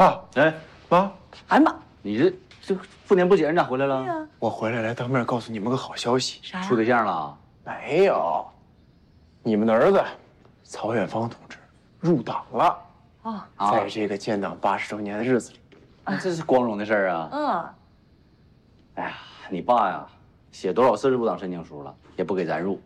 爸， 哎， 妈， 哎妈， 你这过年不节你咋回来了？ 对呀， 我回来来当面告诉你们个好消息。 啥呀？ 处对象了？ 没有，你们的儿子曹远芳同志入党了。 哦， 在这个建党80周年的日子里， 那这是光荣的事儿啊！ 嗯， 哎呀，你爸呀，写多少次入党申请书了，也不给咱入，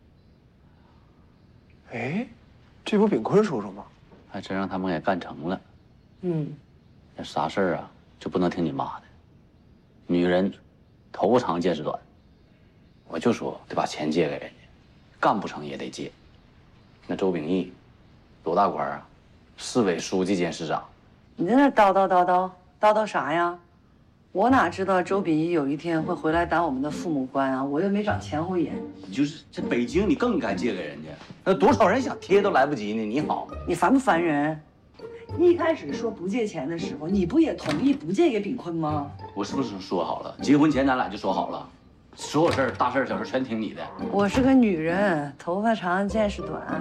哎，这不炳坤叔叔吗？ 还真让他们给干成了。 嗯， 这啥事儿啊，就不能听你妈的。女人头长见识短，我就说得把钱借给人家，干不成也得借。那周秉义多大官啊？市委书记兼市长。 你在那叨叨啥呀？我哪知道周秉义有一天会回来当我们的父母官啊？我又没长前后眼。 你就是这北京，你更该借给人家。那多少人想贴都来不及呢。你好， 你烦不烦人？一开始说不借钱的时候，你不也同意不借给炳坤吗？ 我是不是说好了？结婚前咱俩就说好了，所有事儿、大事儿、小事儿全听你的。 我是个女人，头发长见识短。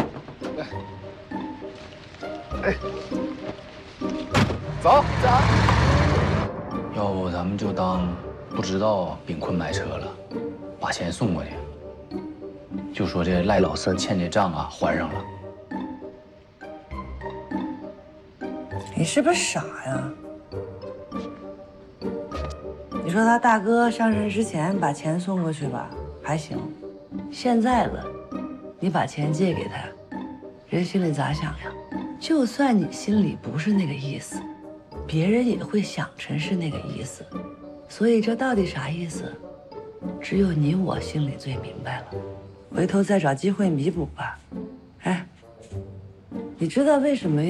走。 要不咱们就当不知道炳坤买车了，把钱送过去，就说这赖老四欠的账啊还上了。 你是不是傻呀？你说他大哥上任之前把钱送过去吧，还行。现在了，你把钱借给他，人心里咋想呀？就算你心里不是那个意思，别人也会想成是那个意思。所以这到底啥意思？只有你我心里最明白了。回头再找机会弥补吧。哎，你知道为什么